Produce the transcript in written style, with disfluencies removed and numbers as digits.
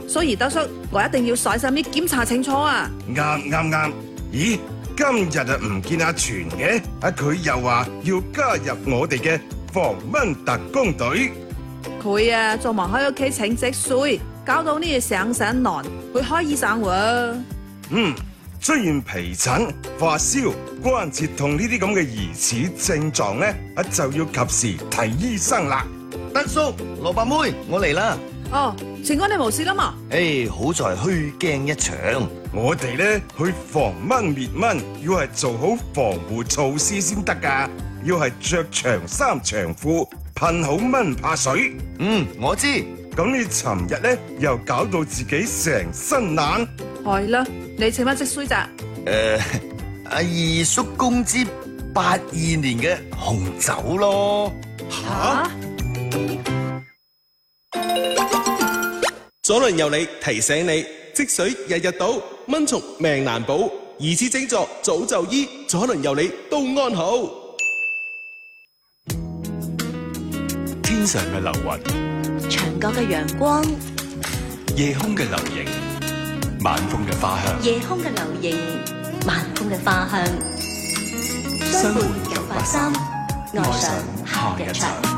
所以德叔，我一定要細心啲檢查清楚啊！ 啱。咦，今日唔見阿全嘅，佢又話要加入我哋嘅防蚊特工隊。 佢仲忙喺屋企請積水，搞到呢嘢上身難，去睇醫生喎。 出現皮疹、發燒、關節痛呢啲咁嘅疑似症狀咧，就要及時睇醫生啦。 德叔，蘿蔔妹，我嚟啦。 哦，晴哥你冇事啦嘛？ 好在虛驚一場。 我哋咧去防蚊滅蚊，要係做好防護措施先得噶，要係着長衫長褲，噴好蚊怕水。 我知。 咁你尋日咧又搞到自己成身冷。 係啦，你請乜積水咋？ 阿二叔公之82年嘅紅酒咯。 吓？ 左鄰右里提醒你，積水日日倒，蚊蟲命難保，疑似症狀早就醫，左鄰右里都安好。 天上嘅流雲， 牆角嘅陽光， 夜空嘅流螢，晚風嘅花香， 夜空嘅流螢，晚風嘅花香，相伴983，愛上夏日場。